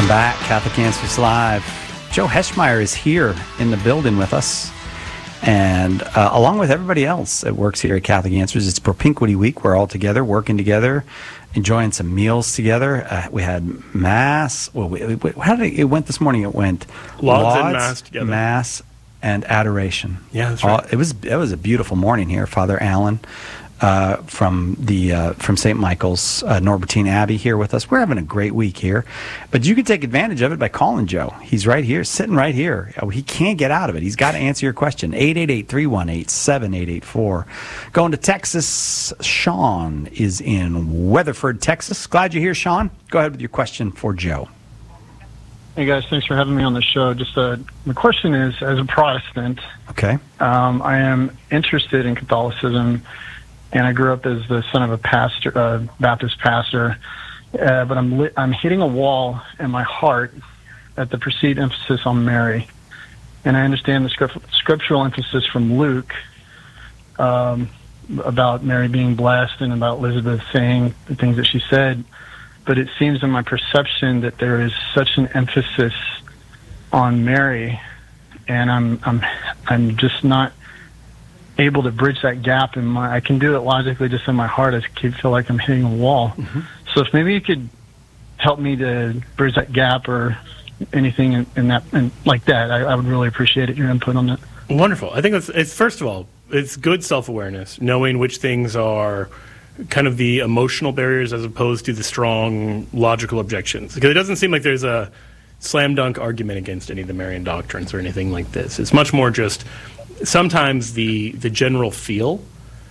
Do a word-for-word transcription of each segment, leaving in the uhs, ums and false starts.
back, Catholic Answers Live. Joe Heschmeyer is here in the building with us, and uh, along with everybody else that works here at Catholic Answers. It's Propinquity Week. We're all together, working together, enjoying some meals together. Uh, we had Mass. Well, we, we, how did it, it went this morning? It went Lauds and Mass together. Mass and Adoration. Yeah, that's right. All, it was it was a beautiful morning here. Father Allen uh, from the uh, from Saint Michael's uh, Norbertine Abbey here with us. We're having a great week here, but you can take advantage of it by calling Joe. He's right here, sitting right here. Oh, he can't get out of it. He's got to answer your question. eight eight eight, three one eight, seven eight eight four. Going to Texas, Sean is in Weatherford, Texas. Glad you're here, Sean. Go ahead with your question for Joe. Hey guys, thanks for having me on the show. Just uh, the question is, as a Protestant, okay, um, I am interested in Catholicism, and I grew up as the son of a pastor, uh, Baptist pastor. Uh, but I'm li- I'm hitting a wall in my heart at the perceived emphasis on Mary, and I understand the script- scriptural emphasis from Luke um, about Mary being blessed and about Elizabeth saying the things that she said. But it seems in my perception that there is such an emphasis on Mary, and I'm I'm I'm just not able to bridge that gap in my. I can do it logically, just in my heart. I keep feel like I'm hitting a wall. Mm-hmm. So if maybe you could help me to bridge that gap or anything in, in that in, like that, I, I would really appreciate it. Your input on that. Wonderful. I think it's, it's first of all, it's good self-awareness, knowing which things are kind of the emotional barriers as opposed to the strong logical objections. Because it doesn't seem like there's a slam dunk argument against any of the Marian doctrines or anything like this. It's much more just sometimes the the general feel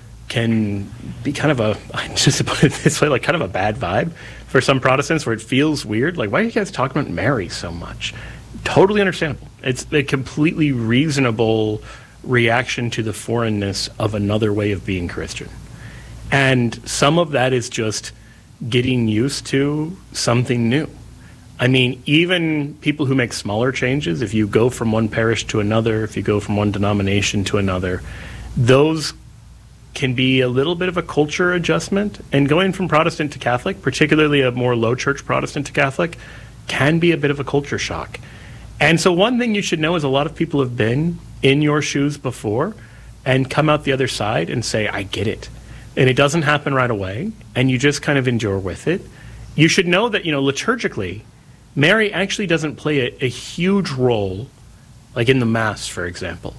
can be kind of a, just to put it this way, like kind of a bad vibe for some Protestants where it feels weird. Like, why are you guys talking about Mary so much? Totally understandable. It's a completely reasonable reaction to the foreignness of another way of being Christian. And some of that is just getting used to something new. I mean, even people who make smaller changes, if you go from one parish to another, if you go from one denomination to another, those can be a little bit of a culture adjustment. And going from Protestant to Catholic, particularly a more low church Protestant to Catholic, can be a bit of a culture shock. And so one thing you should know is a lot of people have been in your shoes before and come out the other side and say, I get it. And it doesn't happen right away, and you just kind of endure with it. You should know that, you know, liturgically, Mary actually doesn't play a, a huge role, like in the Mass, for example.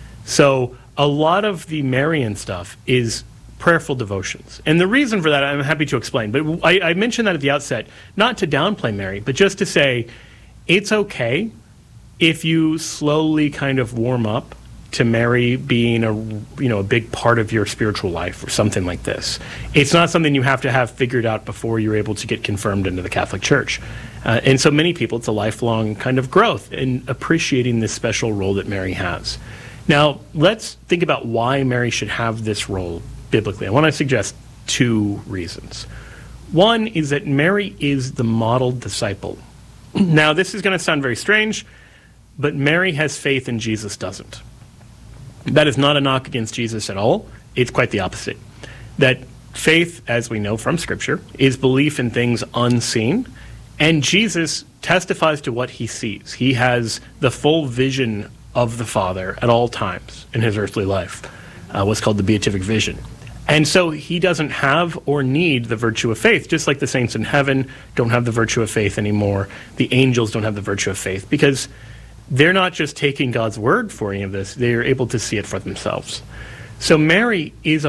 So a lot of the Marian stuff is prayerful devotions. And the reason for that, I'm happy to explain. But I, I mentioned that at the outset, not to downplay Mary, but just to say it's okay if you slowly kind of warm up to Mary being a, you know, a big part of your spiritual life or something like this. It's not something you have to have figured out before you're able to get confirmed into the Catholic Church. Uh, and so many people, it's a lifelong kind of growth in appreciating this special role that Mary has. Now, let's think about why Mary should have this role biblically. I want to suggest two reasons. One is that Mary is the model disciple. Now, this is going to sound very strange, but Mary has faith and Jesus doesn't. That is not a knock against Jesus at all. It's quite the opposite. That faith, as we know from Scripture, is belief in things unseen, and Jesus testifies to what he sees. He has the full vision of the Father at all times in his earthly life, uh, what's called the beatific vision. And so he doesn't have or need the virtue of faith, just like the saints in heaven don't have the virtue of faith anymore. The angels don't have the virtue of faith, because they're not just taking God's word for any of this, they're able to see it for themselves. So Mary is a